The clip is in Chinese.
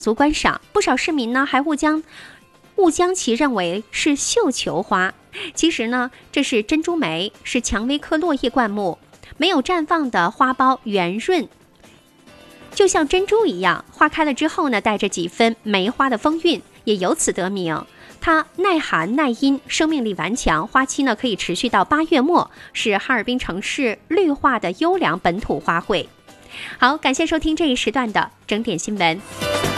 足观赏，不少市民呢还误将其认为是绣球花。其实呢，这是珍珠梅，是蔷薇科落叶灌木，没有绽放的花苞圆润，就像珍珠一样。花开了之后呢，带着几分梅花的风韵，也由此得名。它耐寒耐阴，生命力顽强，花期呢可以持续到8月末，是哈尔滨城市绿化的优良本土花卉。好，感谢收听这一时段的整点新闻。